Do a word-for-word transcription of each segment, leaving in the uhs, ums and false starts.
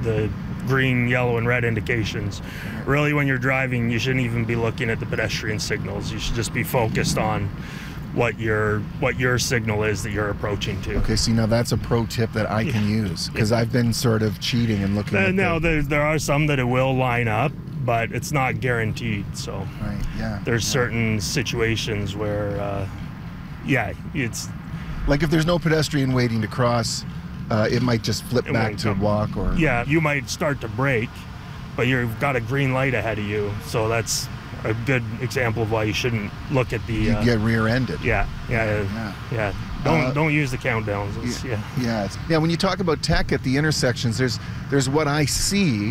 the green, yellow, and red indications. Really, when you're driving, you shouldn't even be looking at the pedestrian signals. You should just be focused on what your what your signal is that you're approaching to. Okay, see, now that's a pro tip that I can use, because I've been sort of cheating and looking at Now, the... there, there are some that it will line up, but it's not guaranteed. So Right, yeah. there's yeah. certain situations where, uh, yeah, it's... Like if there's no pedestrian waiting to cross, uh, it might just flip It back won't to come. walk or... Yeah, you might start to brake, but you've got a green light ahead of you, so that's a good example of why you shouldn't look at the... You uh, get rear-ended. yeah, yeah, Yeah. yeah. Don't Uh, don't use the countdowns. It's, yeah. Yeah, it's, yeah. When you talk about tech at the intersections, there's there's what I see,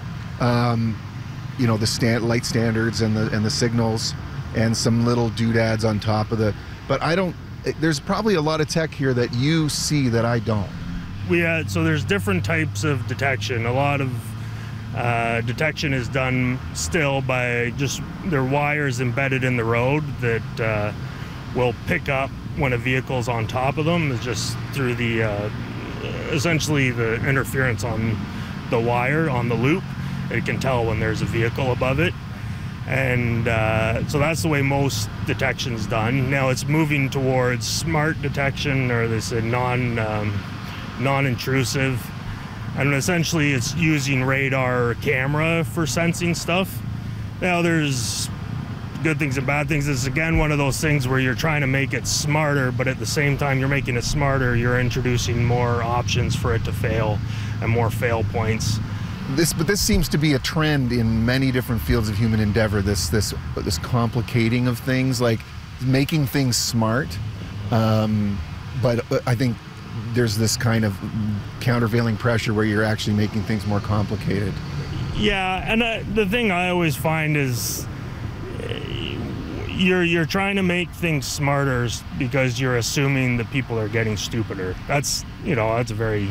um, you know, the stand, light standards and the and the signals, and some little doodads on top of the. But I don't. There's probably a lot of tech here that you see that I don't. We had, so there's different types of detection. A lot of uh, detection is done still by just there are wires embedded in the road that uh, will pick up when a vehicle's on top of them. Is just through the uh, essentially the interference on the wire on the loop. It can tell when there's a vehicle above it. And uh, so that's the way most detection's done. Now it's moving towards smart detection, or this uh, non um, non-intrusive, and essentially it's using radar or camera for sensing stuff. Now there's good things and bad things. It's again one of those things where you're trying to make it smarter, but at the same time you're making it smarter, you're introducing more options for it to fail and more fail points. This, but this seems to be a trend in many different fields of human endeavor. This this this complicating of things, like making things smart. Um, but I think there's this kind of countervailing pressure where you're actually making things more complicated. Yeah, and uh, the thing I always find is uh, you're you're trying to make things smarter because you're assuming that people are getting stupider. That's you know that's a very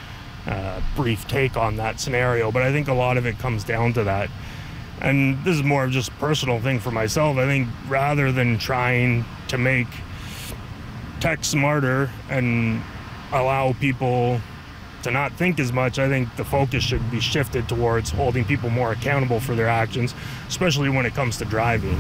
uh, brief take on that scenario, but I think a lot of it comes down to that. And this is more of just a personal thing for myself. I think rather than trying to make tech smarter and allow people to not think as much, I think the focus should be shifted towards holding people more accountable for their actions, especially when it comes to driving.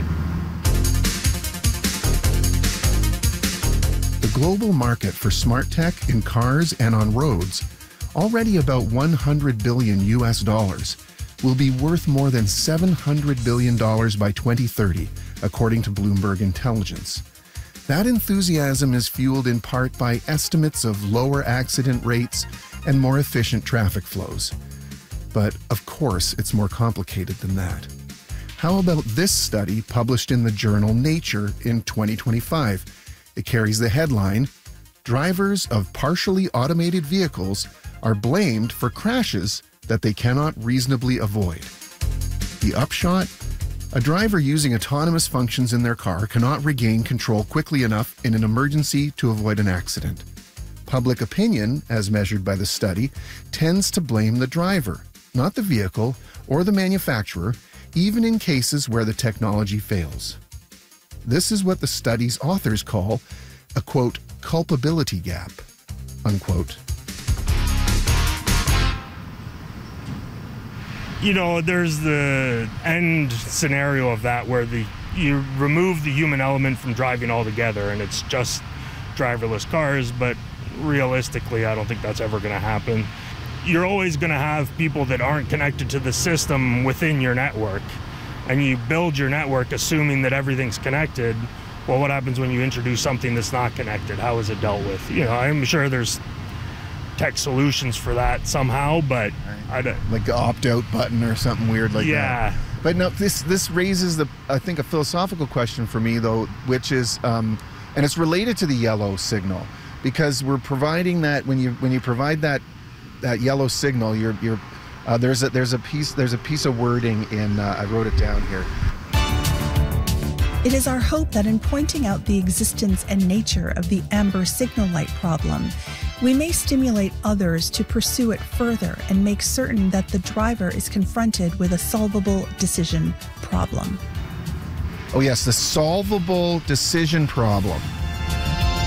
The global market for smart tech in cars and on roads, already about one hundred billion U S dollars, will be worth more than seven hundred billion dollars by twenty thirty, according to Bloomberg Intelligence. That enthusiasm is fueled in part by estimates of lower accident rates and more efficient traffic flows. But of course, it's more complicated than that. How about this study published in the journal Nature in twenty twenty-five? It carries the headline, "Drivers of partially automated vehicles are blamed for crashes that they cannot reasonably avoid." The upshot? A driver using autonomous functions in their car cannot regain control quickly enough in an emergency to avoid an accident. Public opinion, as measured by the study, tends to blame the driver, not the vehicle or the manufacturer, even in cases where the technology fails. This is what the study's authors call a, quote, culpability gap, unquote. You know, there's the end scenario of that where the you remove the human element from driving altogether and it's just driverless cars, but realistically, I don't think that's ever going to happen. You're always going to have people that aren't connected to the system within your network, and you build your network assuming that everything's connected. Well, what happens when you introduce something that's not connected? How is it dealt with? You know, I'm sure there's tech solutions for that somehow, but I don't... Like an opt-out button or something weird like yeah. that. But no, this this raises the I think a philosophical question for me though, which is, um, and it's related to the yellow signal, because we're providing that when you when you provide that that yellow signal, you're you're uh, there's a there's a piece there's a piece of wording in uh, I wrote it down here. It is our hope that in pointing out the existence and nature of the amber signal light problem, we may stimulate others to pursue it further and make certain that the driver is confronted with a solvable decision problem. Oh yes, the solvable decision problem.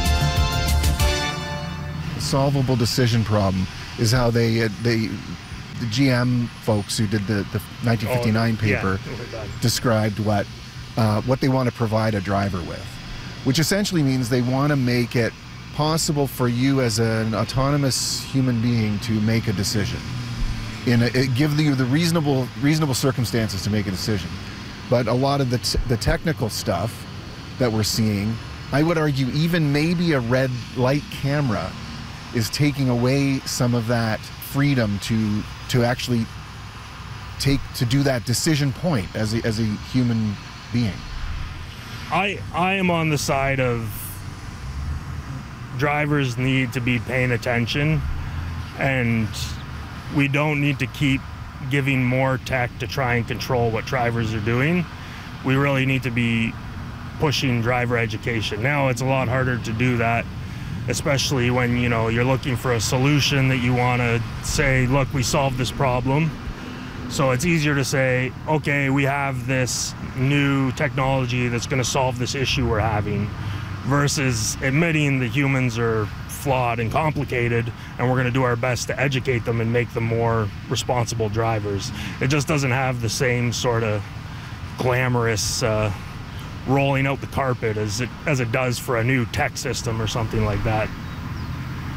The solvable decision problem is how they uh, they the G M folks who did the, the nineteen fifty-nine oh, yeah. paper Oh, described what uh, what they want to provide a driver with, which essentially means they want to make it possible for you as an autonomous human being to make a decision. In a, it give you the reasonable reasonable circumstances to make a decision. But a lot of the t- the technical stuff that we're seeing, I would argue even maybe a red light camera is taking away some of that freedom to to actually take to do that decision point as a, as a human being. I I am on the side of drivers need to be paying attention, and we don't need to keep giving more tech to try and control what drivers are doing. We really need to be pushing driver education. Now it's a lot harder to do that, especially when, you know, you're looking for a solution that you want to say, look, we solved this problem. So it's easier to say, okay, we have this new technology that's going to solve this issue we're having, versus admitting that humans are flawed and complicated, and we're going to do our best to educate them and make them more responsible drivers. It just doesn't have the same sort of glamorous uh, rolling out the carpet as it as it does for a new tech system or something like that.